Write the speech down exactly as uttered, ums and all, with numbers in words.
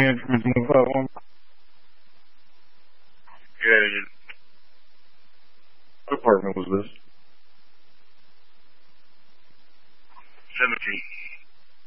Andrews one five one. Yeah, What apartment was this? seventeen.